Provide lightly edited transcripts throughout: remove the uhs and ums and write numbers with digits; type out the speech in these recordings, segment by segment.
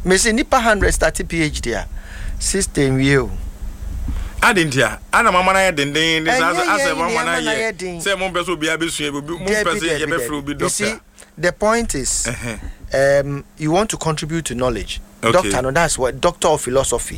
Me say nipa 100 start PhD a system you. Adintia, ana mama na den this as mama na ye. Say mo person obi abesu mo person ye be free obi doctor. You see, the point is you want to contribute to knowledge. Okay. Doctor, no, that's what doctor of philosophy.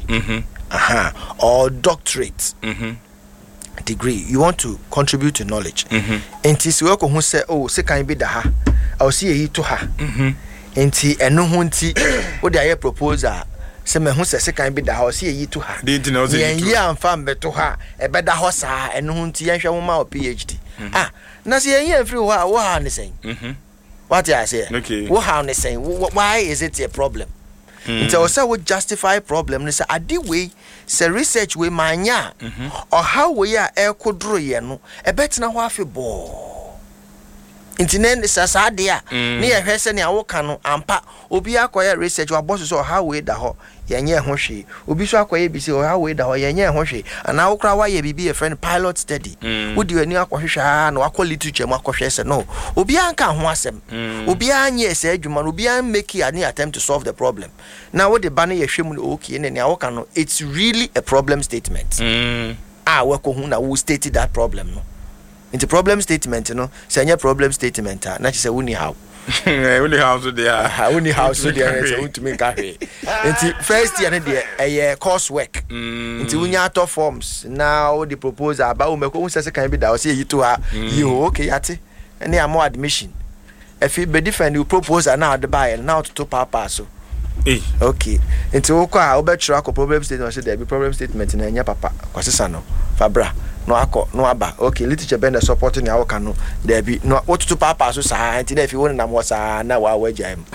Or doctorate. Degree. You want to contribute to knowledge. Enti si we ko hu say oh se kan bi da ha. I will see yi to ha. Enti eno hu nti wo dey aye proposal se me hu se kan bi da ha o see yi to ha. Dey nti na o say yi to. Yen amfa mbe to ha e be da ho saa eno hu nti yen hwe wo ma o PhD. Na se yen free wo ha ne sen. What I say? Okay. What how ne sen? Why is it a problem? Nti o say we justify problem ne say ade we say research we manya or how we are e kodro ye no e betena ho afebo. Nti nen sasa de a ne ye hwese ne awoka no ampa obi akoye research wa boss so how we da ho yenye ho hwe obi so akoye bi say how we da ho yenye ho hwe ana wokra wa ye bibi a friend pilot study wodi ani akohwehwa na wakọ literature mu akohwe se no obi anka ho asem obi anye ese adwuma no obi an make any attempt to solve the problem now what the banner ye hwe mu okay ne awoka no it's really a problem statement we ko hu na we state that problem no into problem statement no say any problem statement na say we ni how only how so there only how so there say to make carry into first year na dey coursework into we nya to forms now the proposal about we ko say kan bi da o say yi to ha you okay yate any am admission if you be different you proposal now the buy now to papa so okay into we ko a obetro akọ problem statement say there be problem statement na nya papa kwasesa no fabra no akọ no aba okay literature bend supporting ya woka no there be no what to papa so sa anti if you want na mo sa na wa wajam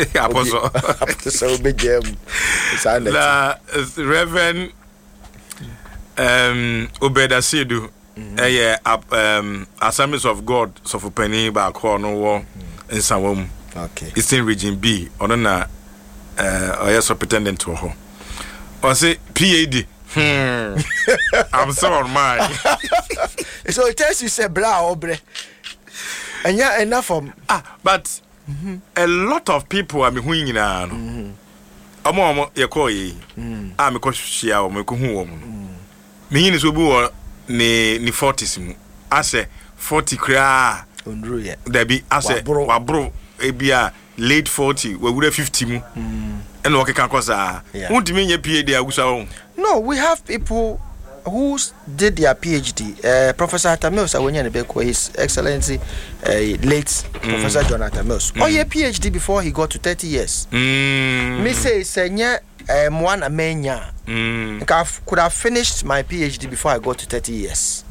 aposo be jam sa na Reverend Obeda Sedu Assemblies of God so for penny ba ko no wo nsawam okay Eastern Region B ono na superintendent to ho o say PAD I'm so on mine. So it tells you say bra obre. And yeah, enough from but a lot of people are me hu nyina no. Omo ye call ye. Me ko hia o me ko hu wo mu. Me yin so bi wo ni 40s mu. Ase 40 kra. Ondru ye. There be ase wabro e bia late 40 we wura 50 mu. And okay can cause won't mean your PhD agusa. No, we have people who did their PhD. Professor Atamils Awenyanebeko, His Excellency late Professor Jonathan Mills. Oh, yeah, PhD before he got to 30 years. Me say senya mwana menya. Could have finished my PhD before I got to 30 years.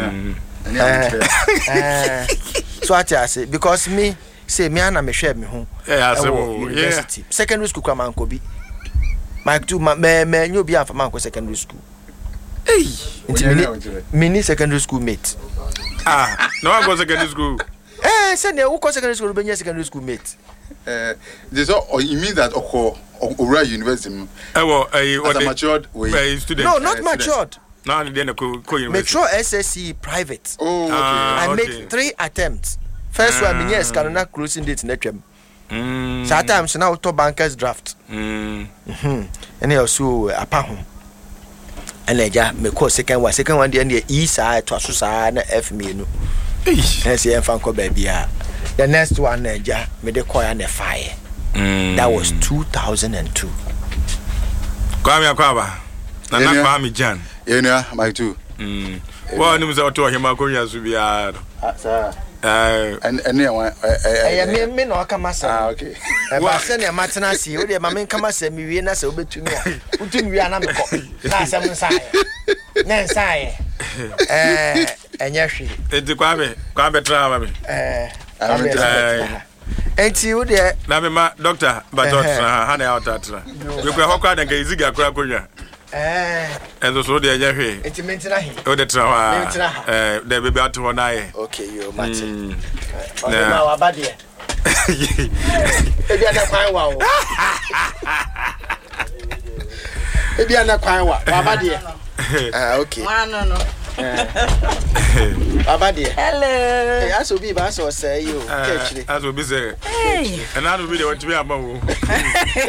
So I say because me say me ana me share me ho. University. Secondary school kwa manko bi. Mike too me nyo bi afa manko secondary school. Mini secondary school mate. No I go secondary school. Say ne who go secondary school be secondary school mate. This all you mean that Ora University. As a matured student. No, not matured. No, then go university. Metro SSC private. Oh, okay. I made 3 attempts. First one, me yes, Canada closing date netwem. Sometimes now to bankers draft. And also apa home. And eja me call second one the E side to aso na F me no. And say fan ko baby a. The next one eja me de call na fire. That was 2002. Kwame akwaba. Na na Kwame Jan. Yeah, my too. Well, you must have to him akonya so bia. Sir. And anyone me no kama say. Okay. Ba say na matena si o de ma me kama say mi wie na say obetumi a. Utumi wi ana me ko. Na asem nsae. Na nsae. Enya hwe. Enti Kwame tra ba me. Enti o de na me ma doctor batot ha na ya otatra. We ko hokwa da ga iziga kura konya. And so the Yahe. It's mentally. Oh, the trawa. The baby out to na ye. Okay, you Martin. Now, body. Maybe I'm not quite wow. Maybe I'm not quite wow. Body. Okay. No. Baba dear. Hello. I should be bass or say you. As will be say. And I will be the one to be about.